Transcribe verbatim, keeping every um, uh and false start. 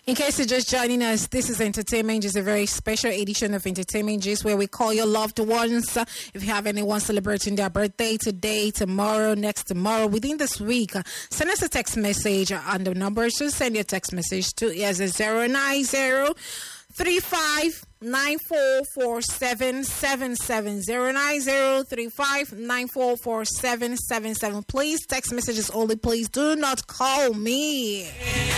In case you're just joining us, this is Entertainment Gist, a very special edition of Entertainment Gist where we call your loved ones. Uh, if you have anyone celebrating their birthday today, tomorrow, next tomorrow, within this week, uh, send us a text message on the number. So send your text message to yes, zero nine zero three five nine four four seven seven seven zero nine zero three five nine four four seven seven seven. Please text messages only. Please do not call me.